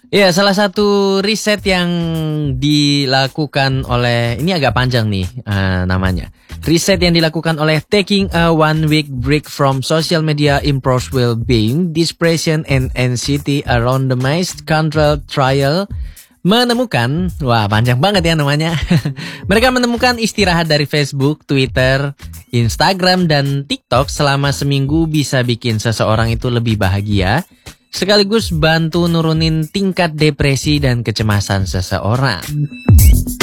Ya, salah satu riset yang dilakukan oleh, ini agak panjang nih namanya. Riset yang dilakukan oleh Taking a One Week Break from Social Media Improves Well-being, Depression and Anxiety, a Randomized Controlled Trial menemukan, wah panjang banget ya namanya. Mereka menemukan istirahat dari Facebook, Twitter, Instagram, dan TikTok selama seminggu bisa bikin seseorang itu lebih bahagia, sekaligus bantu nurunin tingkat depresi dan kecemasan seseorang.